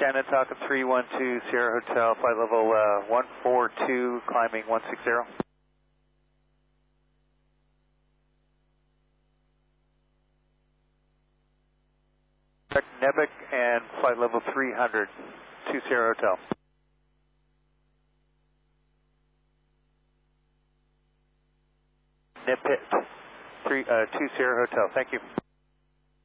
Shannon Talcott 312 Sierra Hotel, flight level 142, climbing 160. Nebic and flight level 300 to Sierra Hotel. Nipit 2 Sierra Hotel, thank you.